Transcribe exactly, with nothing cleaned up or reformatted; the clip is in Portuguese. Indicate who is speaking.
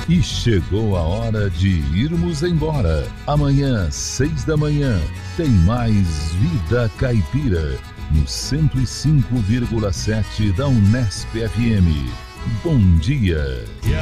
Speaker 1: E chegou a hora de irmos embora. Amanhã, seis da manhã, tem mais Vida Caipira, no cento e cinco vírgula sete da Unesp F M. Bom dia!